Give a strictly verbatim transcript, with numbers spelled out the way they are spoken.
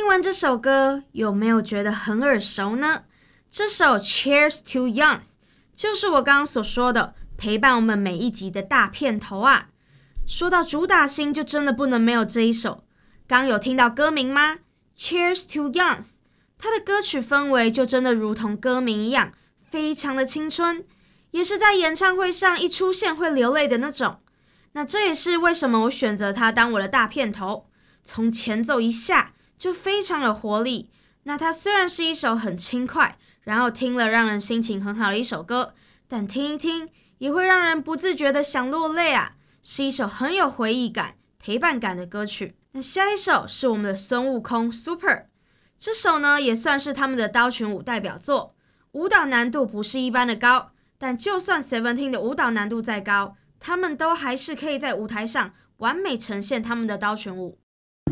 完这首歌，有没有觉得很耳熟呢？这首 Cheers to Youth 就是我刚刚所说的陪伴我们每一集的大片头啊。说到主打星，就真的不能没有这一首。刚有听到歌名吗？ Cheers to Youth， 它的歌曲氛围就真的如同歌名一样，非常的青春，也是在演唱会上一出现会流泪的那种。那这也是为什么我选择它当我的大片头，从前奏一下就非常有活力。那它虽然是一首很轻快，然后听了让人心情很好的一首歌，但听一听也会让人不自觉的想落泪啊，是一首很有回忆感、陪伴感的歌曲。那下一首是我们的孙悟空 Super， 这首呢也算是他们的刀群舞代表作，舞蹈难度不是一般的高，但就算 Seventeen 的舞蹈难度再高，他们都还是可以在舞台上完美呈现他们的刀群舞。